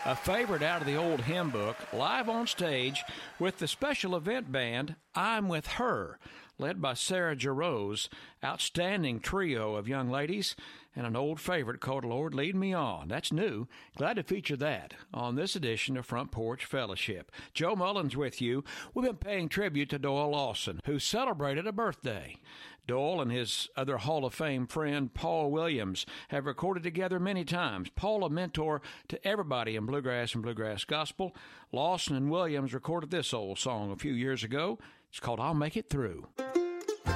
A favorite out of the old hymn book, live on stage with the special event band, I'm With Her, led by Sarah Jarosz, outstanding trio of young ladies, and an old favorite called Lord Lead Me On. That's new. Glad to feature that on this edition of Front Porch Fellowship. Joe Mullins with you. We've been paying tribute to Doyle Lawson, who celebrated a birthday. Doyle and his other Hall of Fame friend, Paul Williams, have recorded together many times. Paul, a mentor to everybody in bluegrass and bluegrass gospel. Lawson and Williams recorded this old song a few years ago. It's called I'll Make It Through.